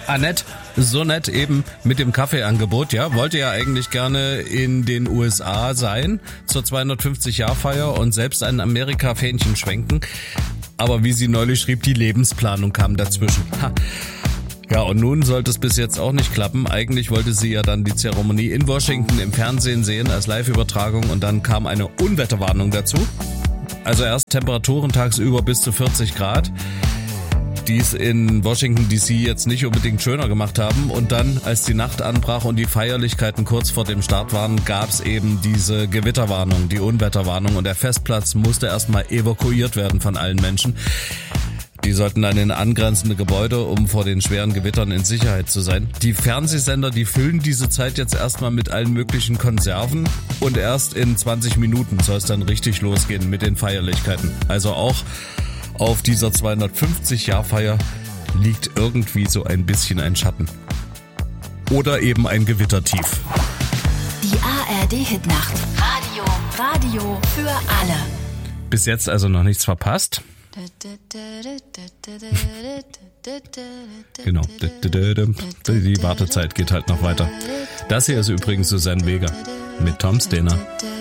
Annette, so nett eben mit dem Kaffeeangebot, ja, wollte ja eigentlich gerne in den USA sein zur 250-Jahr-Feier und selbst ein Amerika-Fähnchen schwenken. Aber wie sie neulich schrieb, die Lebensplanung kam dazwischen. Ha. Ja, und nun sollte es bis jetzt auch nicht klappen. Eigentlich wollte sie ja dann die Zeremonie in Washington im Fernsehen sehen als Live-Übertragung und dann kam eine Unwetterwarnung dazu. Also erst Temperaturen tagsüber bis zu 40 Grad. Die es in Washington DC jetzt nicht unbedingt schöner gemacht haben. Und dann, als die Nacht anbrach und die Feierlichkeiten kurz vor dem Start waren, gab es eben diese Gewitterwarnung, die Unwetterwarnung. Und der Festplatz musste erstmal evakuiert werden von allen Menschen. Die sollten dann in angrenzende Gebäude, um vor den schweren Gewittern in Sicherheit zu sein. Die Fernsehsender, die füllen diese Zeit jetzt erstmal mit allen möglichen Konserven. Und erst in 20 Minuten soll es dann richtig losgehen mit den Feierlichkeiten. Also auch auf dieser 250-Jahr-Feier liegt irgendwie so ein bisschen ein Schatten. Oder eben ein Gewittertief. Die ARD-Hitnacht. Radio für alle. Bis jetzt also noch nichts verpasst. Genau. Die Wartezeit geht halt noch weiter. Das hier ist übrigens Susanne Vega mit Tom Stener.